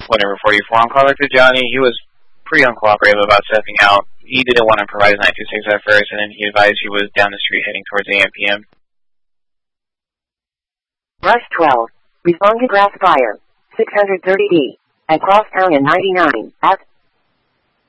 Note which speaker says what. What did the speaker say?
Speaker 1: whatever, 44 on caller to Johnny. He was pretty uncooperative about stepping out. He didn't want to provide his 926 at first, and then he advised he was down the street heading towards AM/PM.
Speaker 2: Rush 12. Respond to grass fire. 630D. At Cross Area 99. At